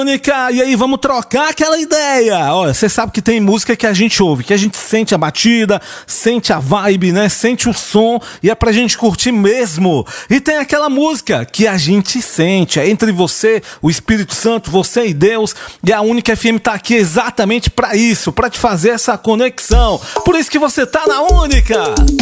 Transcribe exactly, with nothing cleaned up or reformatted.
Única, e aí vamos trocar aquela ideia. Olha, você sabe que tem música que a gente ouve, que a gente sente a batida, sente a vibe, né? Sente o som e é pra gente curtir mesmo. E tem aquela música que a gente sente, é entre você, o Espírito Santo, você e Deus. E a Única F M tá aqui exatamente pra isso, pra te fazer essa conexão. Por isso que você tá na Única.